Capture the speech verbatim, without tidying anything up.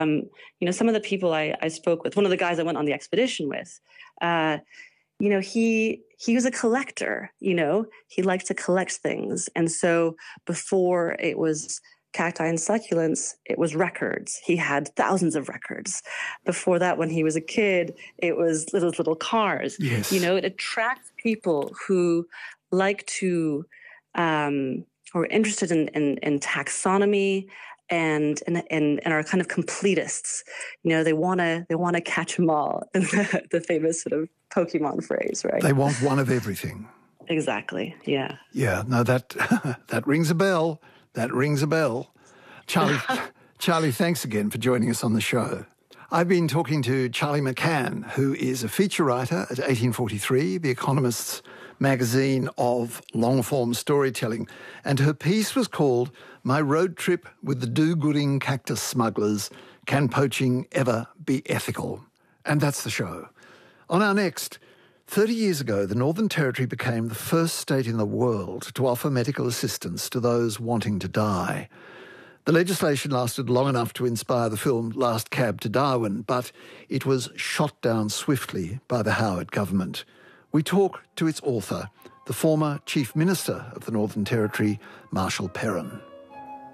Um, you know, some of the people I, I spoke with, one of the guys I went on the expedition with, uh, you know, he he was a collector, you know, he liked to collect things. And so before it was cacti and succulents, it was records. He had thousands of records. Before that, when he was a kid, it was little, little cars. Yes. You know, it attracts people who like to, um, who are interested in, in, in taxonomy and, and, and, and are kind of completists. You know, they want to, they want to catch them all. The famous sort of Pokemon phrase, right? They want one of everything. Exactly. Yeah. Yeah. No, that, that rings a bell. That rings a bell. Charlie, Charlie, thanks again for joining us on the show. I've been talking to Charlie McCann, who is a feature writer at eighteen forty-three, The Economist's magazine of long-form storytelling, and her piece was called My Road Trip with the Do-Gooding Cactus Smugglers, Can Poaching Ever Be Ethical? And that's the show. On our next, thirty years ago, the Northern Territory became the first state in the world to offer medical assistance to those wanting to die. The legislation lasted long enough to inspire the film Last Cab to Darwin, but it was shot down swiftly by the Howard government. We talk to its author, the former Chief Minister of the Northern Territory, Marshall Perrin.